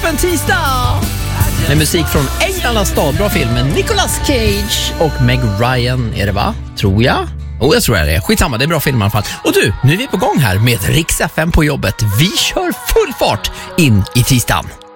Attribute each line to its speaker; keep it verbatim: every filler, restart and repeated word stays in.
Speaker 1: en tisdag! Med musik från Änglarnas stad, bra film med Nicolas Cage och Meg Ryan, är det va? Tror jag? Oh, jag tror jag det är. Skitsamma, det är bra film i alla fall. Och du, nu är vi på gång här med Rix F M på jobbet. Vi kör full fart in i tisdagen.